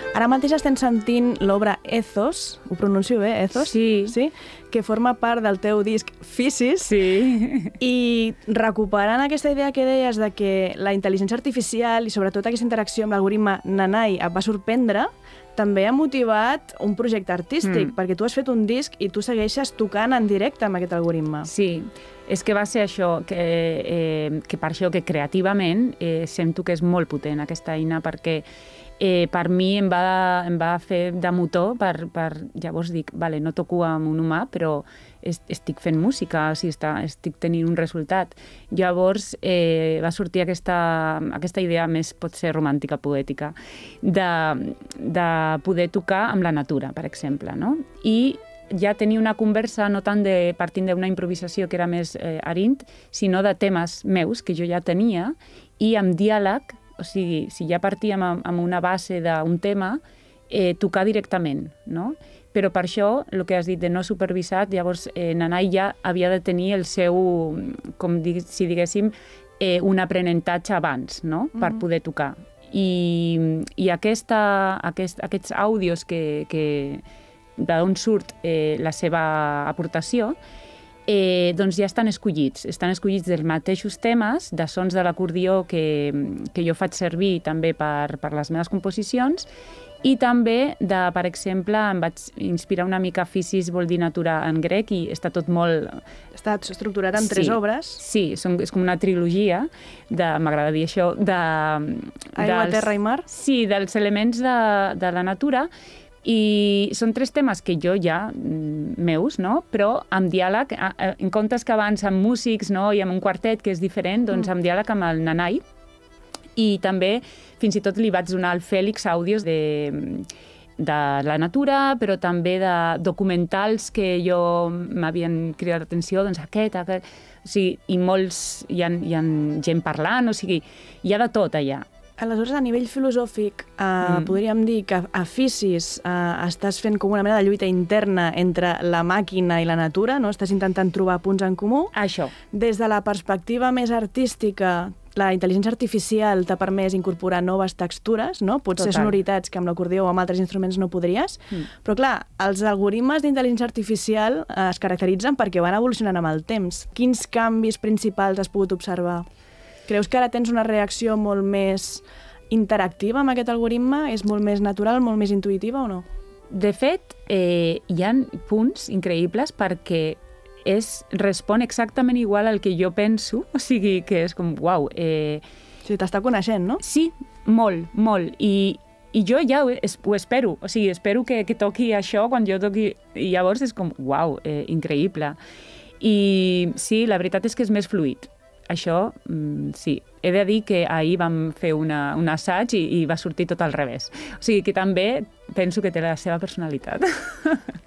Ara mateix estem sentint l'obra Ethos, ho pronuncio bé, Ethos? Sí. Que forma part del teu disc Physis. Sí. I recuperant aquesta idea que deies de que la intel·ligència artificial i sobretot aquesta interacció amb l'algoritme Nanai et va sorprendre, també ha motivat un projecte artístic, perquè tu has fet un disc i tu segueixes tocant en directe amb aquest algoritme. Sí, és que va ser això, que per això que creativament sento que és molt potent aquesta eina, perquè per mi em va fer de motor per llavors dic, vale, no toco amb un humà, però estic fent música, o sigui, estic tenint un resultat. Llavors va sortir aquesta idea més, pot ser romàntica, poètica, de poder tocar amb la natura, per exemple, no? I ja tenir una conversa no tant partint d'una improvisació que era més arint, sinó de temes meus que jo ja tenia i amb diàleg. O sigui, si ja partíem amb una base d'un tema, tocar directament, no? Però per això, el que has dit de no supervisat, llavors Nanai ja havia de tenir el seu, si diguéssim, un aprenentatge abans, no? Per poder tocar. I aquests àudios d'on surt la seva aportació, doncs ja estan escollits dels mateixos temes, de sons de l'acordió que jo faig servir també per les meves composicions, i també, per exemple, em vaig inspirar una mica Physis vol dir natura en grec i està tot molt... Està estructurat en 3 obres. Sí, és com una trilogia, m'agrada dir això, Aigua, terra i mar? Sí, dels elements de la natura. I són 3 temes que jo ja, meus, no? Però amb diàleg, en comptes que abans amb músics, no? I amb un quartet, que és diferent, doncs amb diàleg amb el Nanai. I també, fins i tot, li vaig donar al Fèlix àudios de la natura, però també de documentals que m'havien cridat l'atenció, doncs aquest, o sigui, i molts, hi ha gent parlant, o sigui, hi ha de tot allà. Aleshores, a nivell filosòfic, podríem dir que a Physis estàs fent com una mena de lluita interna entre la màquina i la natura, no? Estàs intentant trobar punts en comú. Això. Des de la perspectiva més artística, la intel·ligència artificial t'ha permès incorporar noves textures, no? Potser sonoritats que amb l'acordió o amb altres instruments no podries. Però, clar, els algoritmes d'intel·ligència artificial es caracteritzen perquè van evolucionant amb el temps. Quins canvis principals has pogut observar? Creus que ara tens una reacció molt més interactiva amb aquest algoritme? És molt més natural, molt més intuïtiva o no? De fet, hi ha punts increïbles perquè respon exactament igual al que jo penso, o sigui que és com, uau. Sí, t'està coneixent, no? Sí, molt, molt. I jo ja ho espero, o sigui, espero que toqui això quan jo toqui, i llavors és com, uau, increïble. I sí, la veritat és que és més fluid. Això, sí. He de dir que ahir vam fer un assaig i va sortir tot al revés. O sigui que també penso que té la seva personalitat.